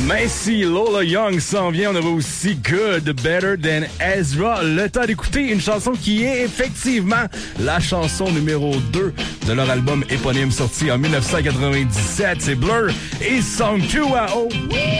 Mais si Lola Young s'en vient, on aura aussi Good, Better Than Ezra. Le temps d'écouter une chanson qui est effectivement la chanson numéro 2 de leur album éponyme sorti en 1997. C'est Blur et Song 2 à O.